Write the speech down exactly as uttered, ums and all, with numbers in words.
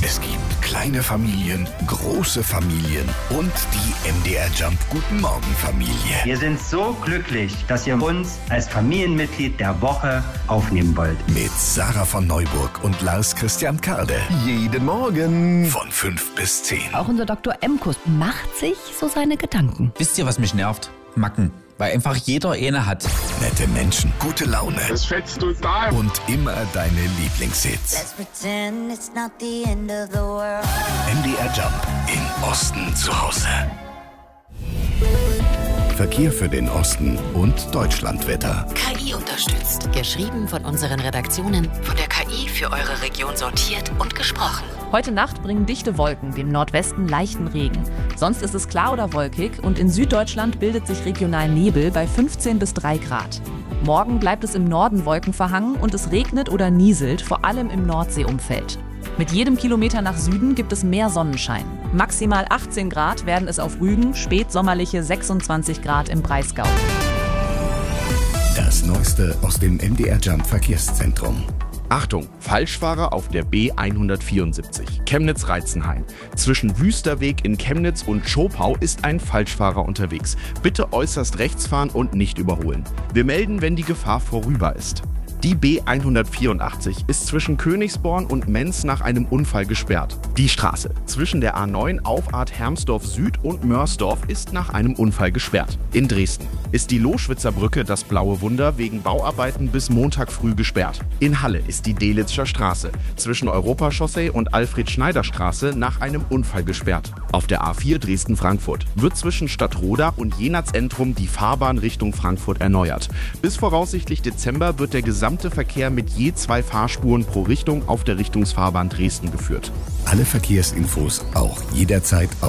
Es gibt kleine Familien, große Familien und die M D R Jump Guten Morgen Familie. Wir sind so glücklich, dass ihr uns als Familienmitglied der Woche aufnehmen wollt. Mit Sarah von Neuburg und Lars Christian Kade. Jeden Morgen. Von fünf bis zehn. Auch unser Doktor Emkus macht sich so seine Gedanken. Wisst ihr, was mich nervt? Macken. Weil einfach jeder eine hat. Nette Menschen, gute Laune. Das schätzt total. Und immer deine Lieblingshits. Let's pretend it's not the end of the world. M D R Jump im Osten zu Hause. Verkehr für den Osten und Deutschlandwetter. K I unterstützt. Geschrieben von unseren Redaktionen, von der K I für eure Region sortiert und gesprochen. Heute Nacht bringen dichte Wolken dem Nordwesten leichten Regen. Sonst ist es klar oder wolkig und in Süddeutschland bildet sich regional Nebel bei fünfzehn bis drei Grad. Morgen bleibt es im Norden wolkenverhangen und es regnet oder nieselt, vor allem im Nordseeumfeld. Mit jedem Kilometer nach Süden gibt es mehr Sonnenschein. Maximal achtzehn Grad werden es auf Rügen, spätsommerliche sechsundzwanzig Grad im Breisgau. Das Neueste aus dem M D R Jump Verkehrszentrum. Achtung, Falschfahrer auf der B hundertvierundsiebzig, Chemnitz-Reitzenhain. Zwischen Wüsterweg in Chemnitz und Schopau ist ein Falschfahrer unterwegs. Bitte äußerst rechts fahren und nicht überholen. Wir melden, wenn die Gefahr vorüber ist. Die B hundertvierundachtzig ist zwischen Königsborn und Menz nach einem Unfall gesperrt. Die Straße zwischen der A neun Auffahrt Hermsdorf Süd und Mörsdorf ist nach einem Unfall gesperrt. In Dresden ist die Loschwitzer Brücke, das blaue Wunder, wegen Bauarbeiten bis Montag früh gesperrt. In Halle ist die Delitzscher Straße zwischen Europachaussee und Alfred-Schneider-Straße nach einem Unfall gesperrt. Auf der A vier Dresden-Frankfurt wird zwischen Stadtroda und Jenatz-Entrum die Fahrbahn Richtung Frankfurt erneuert. Bis voraussichtlich Dezember wird der gesamte Verkehr mit je zwei Fahrspuren pro Richtung auf der Richtungsfahrbahn Dresden geführt. Alle Verkehrsinfos auch jederzeit auf